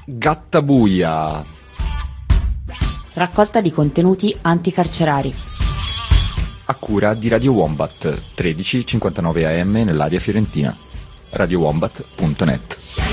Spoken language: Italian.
Gattabuia. Raccolta di contenuti anticarcerari. A cura di Radio Wombat, 13:59 AM nell'area fiorentina. radiowombat.net.